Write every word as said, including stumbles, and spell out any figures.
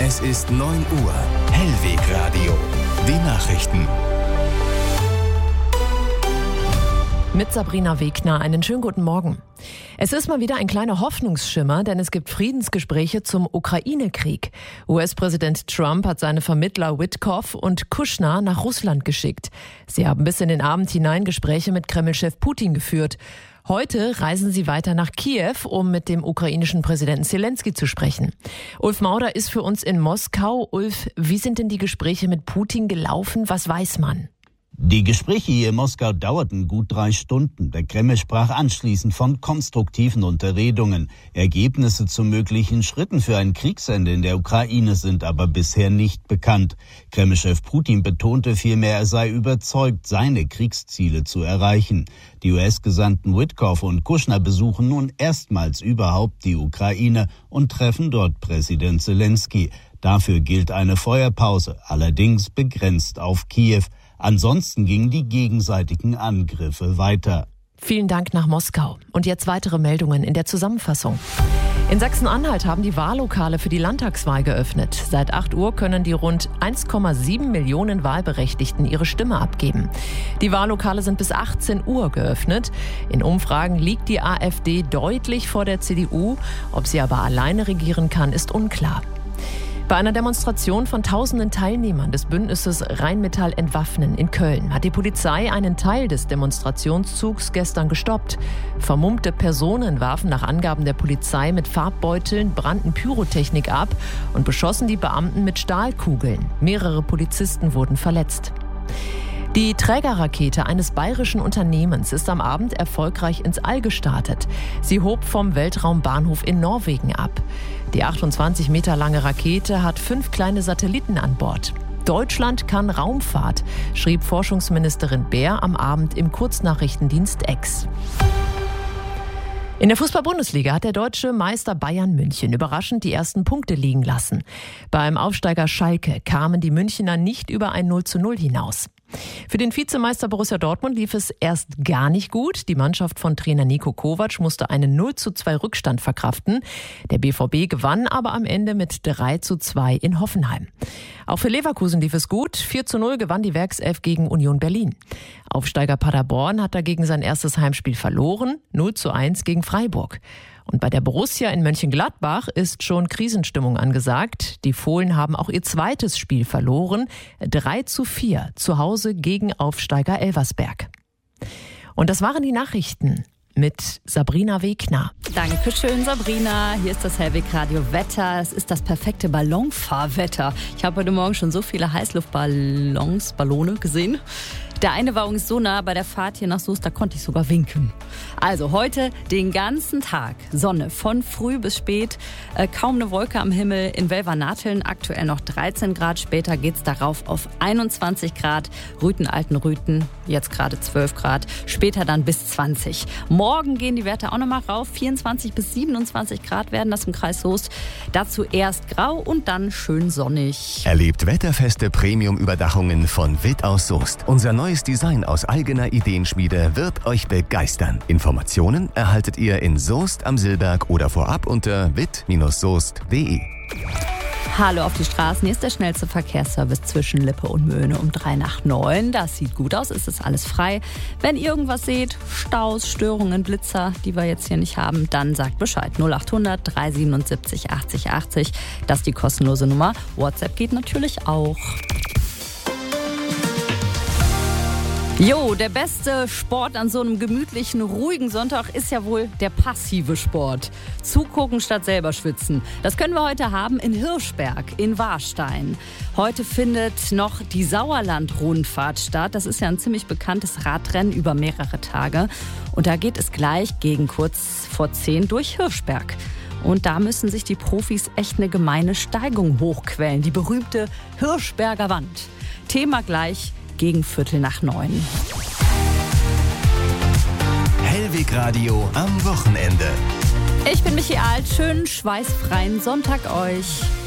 Es ist neun Uhr. Hellwegradio. Die Nachrichten. Mit Sabrina Wegner, einen schönen guten Morgen. Es ist mal wieder ein kleiner Hoffnungsschimmer, denn es gibt Friedensgespräche zum Ukraine-Krieg. U S-Präsident Trump hat seine Vermittler Witkoff und Kushner nach Russland geschickt. Sie haben bis in den Abend hinein Gespräche mit Kreml-Chef Putin geführt. Heute reisen sie weiter nach Kiew, um mit dem ukrainischen Präsidenten Zelensky zu sprechen. Ulf Mauder ist für uns in Moskau. Ulf, wie sind denn die Gespräche mit Putin gelaufen? Was weiß man? Die Gespräche hier in Moskau dauerten gut drei Stunden. Der Kreml sprach anschließend von konstruktiven Unterredungen. Ergebnisse zu möglichen Schritten für ein Kriegsende in der Ukraine sind aber bisher nicht bekannt. Kreml-Chef Putin betonte vielmehr, er sei überzeugt, seine Kriegsziele zu erreichen. Die U S-Gesandten Witkoff und Kushner besuchen nun erstmals überhaupt die Ukraine und treffen dort Präsident Zelensky. Dafür gilt eine Feuerpause, allerdings begrenzt auf Kiew. Ansonsten gingen die gegenseitigen Angriffe weiter. Vielen Dank nach Moskau. Und jetzt weitere Meldungen in der Zusammenfassung. In Sachsen-Anhalt haben die Wahllokale für die Landtagswahl geöffnet. Seit acht Uhr können die rund eins Komma sieben Millionen Wahlberechtigten ihre Stimme abgeben. Die Wahllokale sind bis achtzehn Uhr geöffnet. In Umfragen liegt die AfD deutlich vor der C D U. Ob sie aber alleine regieren kann, ist unklar. Bei einer Demonstration von tausenden Teilnehmern des Bündnisses Rheinmetall entwaffnen in Köln hat die Polizei einen Teil des Demonstrationszugs gestern gestoppt. Vermummte Personen warfen nach Angaben der Polizei mit Farbbeuteln, brannten Pyrotechnik ab und beschossen die Beamten mit Stahlkugeln. Mehrere Polizisten wurden verletzt. Die Trägerrakete eines bayerischen Unternehmens ist am Abend erfolgreich ins All gestartet. Sie hob vom Weltraumbahnhof in Norwegen ab. Die achtundzwanzig Meter lange Rakete hat fünf kleine Satelliten an Bord. Deutschland kann Raumfahrt, schrieb Forschungsministerin Baer am Abend im Kurznachrichtendienst X. In der Fußball-Bundesliga hat der deutsche Meister Bayern München überraschend die ersten Punkte liegen lassen. Beim Aufsteiger Schalke kamen die Münchner nicht über ein null zu null hinaus. Für den Vizemeister Borussia Dortmund lief es erst gar nicht gut. Die Mannschaft von Trainer Niko Kovac musste einen null zu zwei Rückstand verkraften. Der B V B gewann aber am Ende mit drei zu zwei in Hoffenheim. Auch für Leverkusen lief es gut. vier zu null gewann die Werkself gegen Union Berlin. Aufsteiger Paderborn hat dagegen sein erstes Heimspiel verloren. null zu eins gegen Freiburg. Und bei der Borussia in Mönchengladbach ist schon Krisenstimmung angesagt. Die Fohlen haben auch ihr zweites Spiel verloren. drei zu vier zu Hause gegen Aufsteiger Elversberg. Und das waren die Nachrichten mit Sabrina Wegner. Dankeschön, Sabrina. Hier ist das Hellwegradio Wetter. Es ist das perfekte Ballonfahrwetter. Ich habe heute Morgen schon so viele Heißluftballons, Ballone gesehen. Der eine war übrigens so nah bei der Fahrt hier nach Soest, da konnte ich sogar winken. Also heute den ganzen Tag Sonne, von früh bis spät. Äh, kaum eine Wolke am Himmel. In Welvernateln aktuell noch dreizehn Grad. Später geht's darauf auf einundzwanzig Grad. Rüten, Altenrüten, jetzt gerade zwölf Grad. Später dann bis zwanzig. Morgen gehen die Werte auch nochmal rauf. vierundzwanzig bis siebenundzwanzig Grad werden das im Kreis Soest. Dazu erst grau und dann schön sonnig. Erlebt wetterfeste Premium-Überdachungen von Witt aus Soest. Unser neues Design aus eigener Ideenschmiede wird euch begeistern. Informationen erhaltet ihr in Soest am Silberg oder vorab unter witt Bindestrich soest punkt de. Hallo auf die Straßen, hier ist der schnellste Verkehrsservice zwischen Lippe und Möhne um drei nach neun. Das sieht gut aus, es ist alles frei. Wenn ihr irgendwas seht, Staus, Störungen, Blitzer, die wir jetzt hier nicht haben, dann sagt Bescheid. null acht hundert drei siebenundsiebzig achtzig achtzig, das ist die kostenlose Nummer. WhatsApp geht natürlich auch. Jo, der beste Sport an so einem gemütlichen, ruhigen Sonntag ist ja wohl der passive Sport. Zugucken statt selber schwitzen. Das können wir heute haben in Hirschberg, in Warstein. Heute findet noch die Sauerland-Rundfahrt statt. Das ist ja ein ziemlich bekanntes Radrennen über mehrere Tage. Und da geht es gleich gegen kurz vor zehn durch Hirschberg. Und da müssen sich die Profis echt eine gemeine Steigung hochquellen. Die berühmte Hirschberger Wand. Thema gleich gegen Viertel nach neun. Hellwegradio am Wochenende. Ich bin Michi Alt. Schönen schweißfreien Sonntag euch.